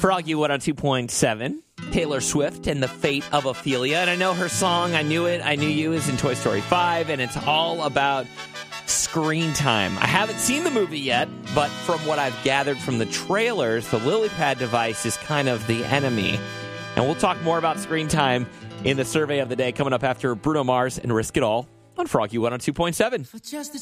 Froggy 102.7, Taylor Swift and the Fate of Ophelia. And I know her song, I Knew It, I Knew You, is in Toy Story 5, and it's all about screen time. I haven't seen the movie yet, but from what I've gathered from the trailers, the lily pad device is kind of the enemy. And we'll talk more about screen time in the survey of the day coming up after Bruno Mars and Risk It All on Froggy 102.7.